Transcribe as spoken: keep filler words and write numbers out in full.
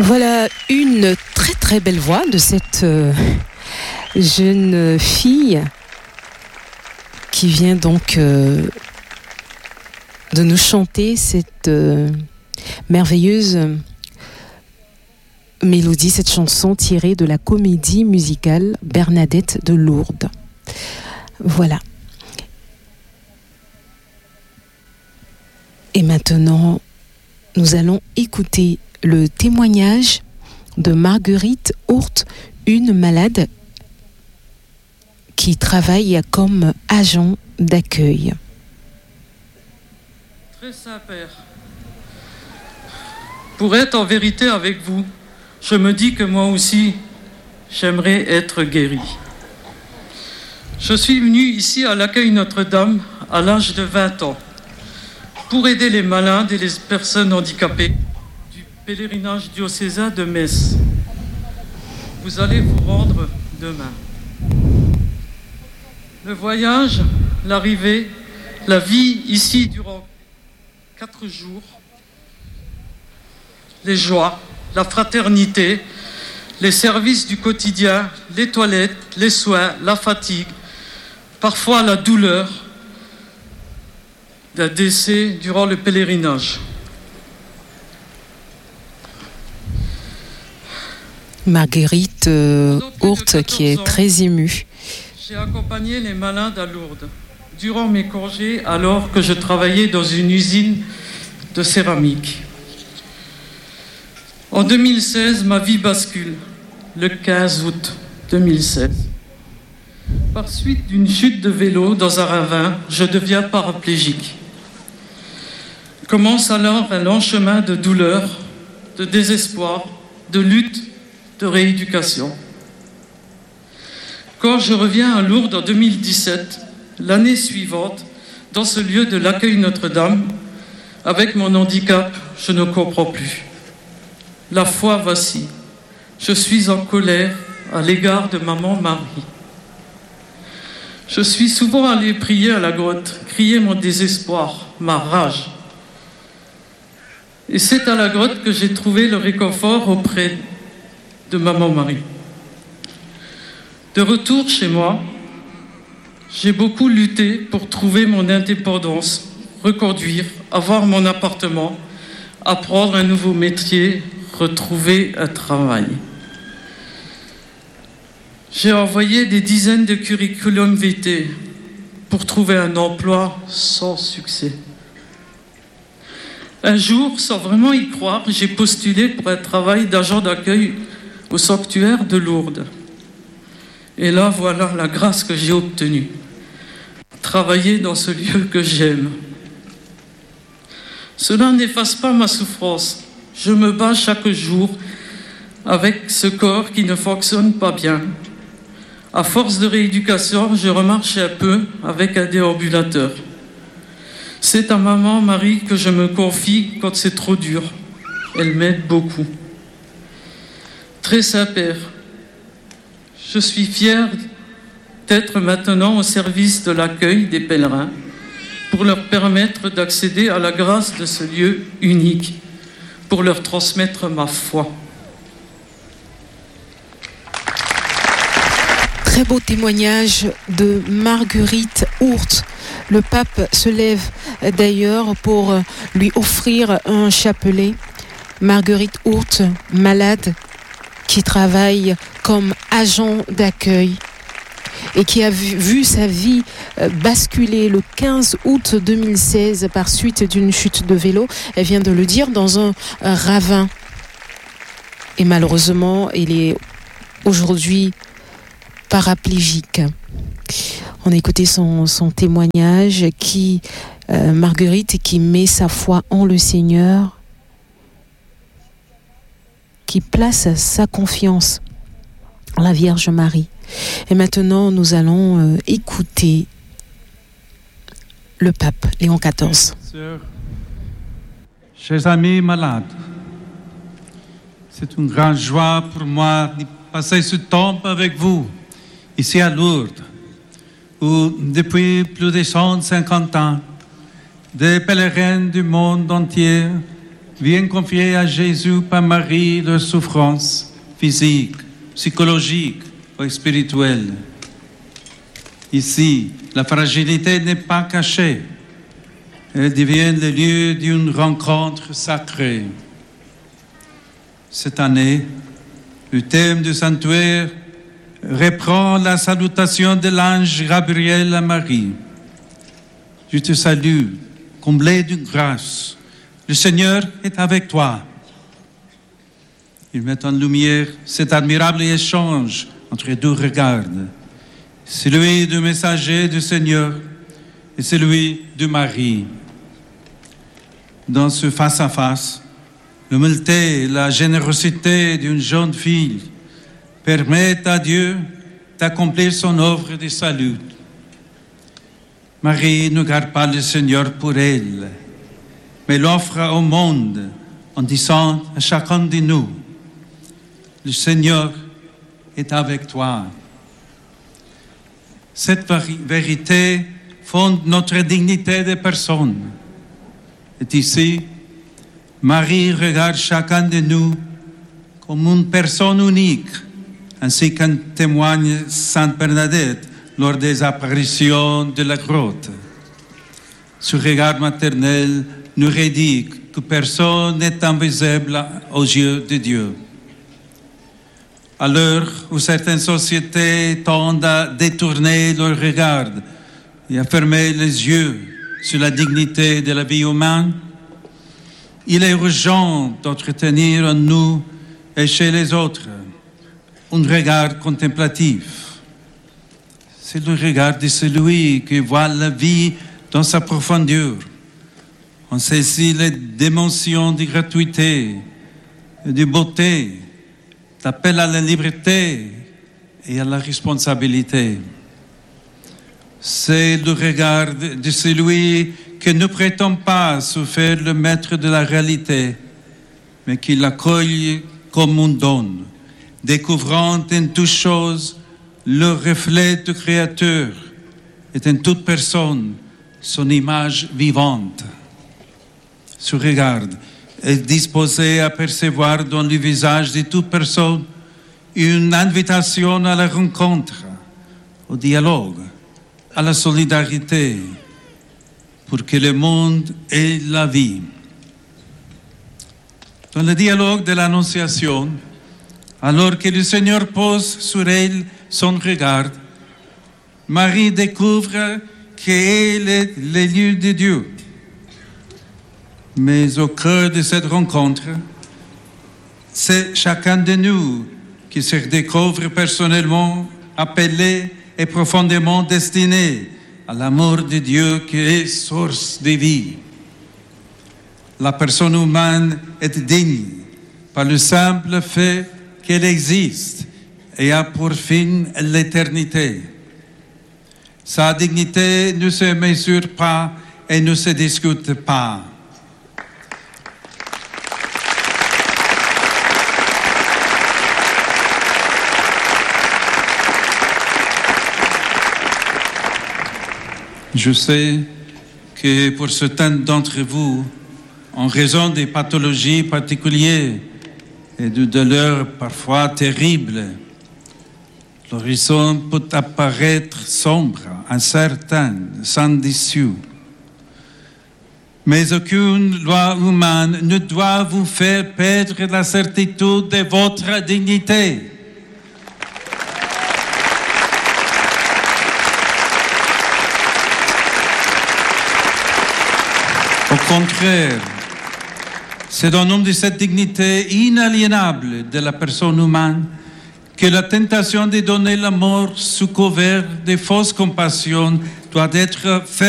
Voilà une très très belle voix de cette euh, jeune fille qui vient donc euh, de nous chanter cette euh, merveilleuse mélodie, cette chanson tirée de la comédie musicale Bernadette de Lourdes. Voilà. Et maintenant, nous allons écouter le témoignage de Marguerite Hourt, une malade qui travaille comme agent d'accueil. Très Saint-Père, pour être en vérité avec vous, je me dis que moi aussi, j'aimerais être guéri. Je suis venu ici à l'accueil Notre-Dame à l'âge de vingt ans pour aider les malades et les personnes handicapées du pèlerinage diocésain de Metz. Vous allez vous rendre demain. Le voyage, l'arrivée, la vie ici durant quatre jours, les joies, la fraternité, les services du quotidien, les toilettes, les soins, la fatigue, parfois la douleur d'un décès durant le pèlerinage. Marguerite euh, Hourt qui est très émue. J'ai accompagné les malades à Lourdes durant mes congés alors que je travaillais dans une usine de céramique. En deux mille seize, ma vie bascule, le quinze août deux mille seize. Par suite d'une chute de vélo dans un ravin, je deviens paraplégique. Commence alors un long chemin de douleur, de désespoir, de lutte, de rééducation. Quand je reviens à Lourdes en deux mille dix-sept, l'année suivante, dans ce lieu de l'accueil Notre-Dame, avec mon handicap, je ne comprends plus. La foi vacille. Je suis en colère à l'égard de maman Marie. Je suis souvent allé prier à la grotte, crier mon désespoir, ma rage. Et c'est à la grotte que j'ai trouvé le réconfort auprès de maman Marie. De retour chez moi, j'ai beaucoup lutté pour trouver mon indépendance, reconduire, avoir mon appartement, apprendre un nouveau métier, retrouver un travail. J'ai envoyé des dizaines de curriculum vitae pour trouver un emploi sans succès. Un jour, sans vraiment y croire, j'ai postulé pour un travail d'agent d'accueil au sanctuaire de Lourdes. Et là, voilà la grâce que j'ai obtenue. Travailler dans ce lieu que j'aime. Cela n'efface pas ma souffrance. Je me bats chaque jour avec ce corps qui ne fonctionne pas bien. À force de rééducation, je remarche un peu avec un déambulateur. C'est à maman Marie que je me confie quand c'est trop dur. Elle m'aide beaucoup. Très Saint-Père, je suis fier d'être maintenant au service de l'accueil des pèlerins pour leur permettre d'accéder à la grâce de ce lieu unique, pour leur transmettre ma foi. Très beau témoignage de Marguerite Hourt. Le pape se lève d'ailleurs pour lui offrir un chapelet. Marguerite Hourt, malade, qui travaille comme agent d'accueil et qui a vu, vu sa vie basculer le quinze août deux mille seize par suite d'une chute de vélo. Elle vient de le dire, dans un ravin. Et malheureusement, elle est aujourd'hui paraplégique. On a écouté son, son témoignage qui, euh, Marguerite, qui met sa foi en le Seigneur, qui place sa confiance en la Vierge Marie. Et maintenant, nous allons euh, écouter le pape Léon quatorze. Sœurs, chers amis malades, c'est une grande joie pour moi de passer ce temps avec vous, ici à Lourdes, où depuis plus de cent cinquante ans, des pèlerins du monde entier viennent confier à Jésus par Marie leurs souffrances physiques, psychologiques ou spirituelles. Ici, la fragilité n'est pas cachée. Elle devient le lieu d'une rencontre sacrée. Cette année, le thème du sanctuaire reprend la salutation de l'ange Gabriel à Marie. Je te salue, comblée de grâce. Le Seigneur est avec toi. Il met en lumière cet admirable échange entre deux regards, celui du messager du Seigneur et celui de Marie. Dans ce face-à-face, l'humilité et la générosité d'une jeune fille permettent à Dieu d'accomplir son œuvre de salut. Marie ne garde pas le Seigneur pour elle, mais l'offre au monde en disant à chacun de nous, le Seigneur est avec toi. Cette vérité fonde notre dignité de personne. Et ici, Marie regarde chacun de nous comme une personne unique, ainsi qu'en témoigne Sainte Bernadette lors des apparitions de la grotte. Ce regard maternel nous redit que personne n'est invisible aux yeux de Dieu. À l'heure où certaines sociétés tendent à détourner leur regard et à fermer les yeux sur la dignité de la vie humaine, il est urgent d'entretenir en nous et chez les autres un regard contemplatif. C'est le regard de celui qui voit la vie dans sa profondeur. On saisit les dimensions de gratuité, de beauté, d'appel à la liberté et à la responsabilité. C'est le regard de celui qui ne prétend pas se faire le maître de la réalité, mais qui l'accueille comme un don, découvrant en toute chose le reflet du Créateur et en toute personne son image vivante. Ce regard est disposé à percevoir dans le visage de toute personne une invitation à la rencontre, au dialogue, à la solidarité, pour que le monde ait la vie. Dans le dialogue de l'Annonciation, alors que le Seigneur pose sur elle son regard, Marie découvre qu'elle est le lieu de Dieu. Mais au cœur de cette rencontre, c'est chacun de nous qui se découvre personnellement appelé et profondément destiné à l'amour de Dieu qui est source de vie. La personne humaine est digne par le simple fait qu'elle existe et a pour fin l'éternité. Sa dignité ne se mesure pas et ne se discute pas. Je sais que pour certains d'entre vous, en raison des pathologies particulières et de douleurs parfois terribles, l'horizon peut apparaître sombre, incertain, sans issue. Mais aucune loi humaine ne doit vous faire perdre la certitude de votre dignité. Au contraire, c'est dans le nom de cette dignité inaliénable de la personne humaine que la tentation de donner la mort sous couvert de fausses compassions doit être faite.